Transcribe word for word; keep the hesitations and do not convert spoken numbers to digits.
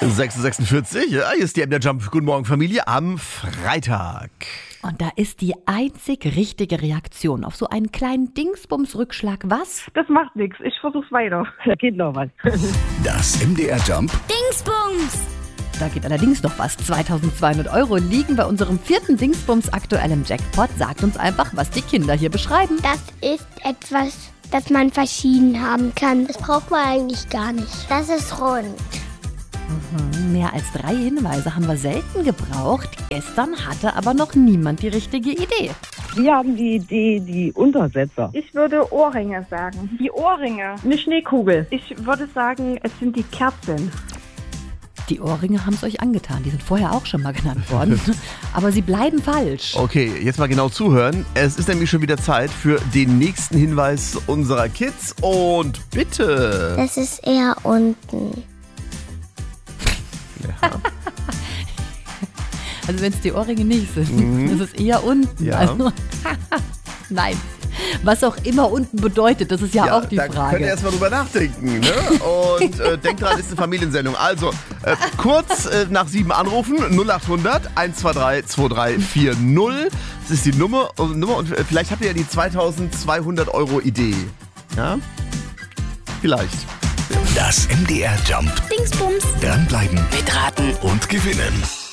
sechs Uhr sechsundvierzig, ja, hier ist die M D R Jump. Guten Morgen, Familie, am Freitag. Und da ist die einzig richtige Reaktion auf so einen kleinen Dingsbums-Rückschlag. Was? Das macht nichts. Ich versuch's weiter. Da geht noch was. Das M D R Jump Dingsbums! Da geht allerdings noch was. zweitausendzweihundert Euro liegen bei unserem vierten Dingsbums aktuell im Jackpot. Sagt uns einfach, was die Kinder hier beschreiben. Das ist etwas, das man verschieden haben kann. Das braucht man eigentlich gar nicht. Das ist rund. Mhm, mehr als drei Hinweise haben wir selten gebraucht. Gestern hatte aber noch niemand die richtige Idee. Wir haben die Idee, die Untersetzer. Ich würde Ohrringe sagen. Die Ohrringe. Eine Schneekugel. Ich würde sagen, es sind die Kerzen. Die Ohrringe haben es euch angetan. Die sind vorher auch schon mal genannt worden. Aber sie bleiben falsch. Okay, jetzt mal genau zuhören. Es ist nämlich schon wieder Zeit für den nächsten Hinweis unserer Kids. Und bitte. Das ist eher unten. Ja. Also wenn es die Ohrringe nicht sind, Mhm. das ist eher unten. Ja. Also, nein. Was auch immer unten bedeutet, das ist ja, auch die da Frage. könnt ihr erst mal drüber nachdenken. Ne? Und äh, denkt dran, ist eine Familiensendung. Also, äh, kurz äh, nach sieben anrufen, null acht hundert eins zwei drei zwei drei vier null. Das ist die Nummer, äh, Nummer und vielleicht habt ihr ja die zweitausendzweihundert Euro Idee. Ja? Vielleicht. Das M D R Jump. Dingsbums! Dranbleiben, Mitraten! und gewinnen.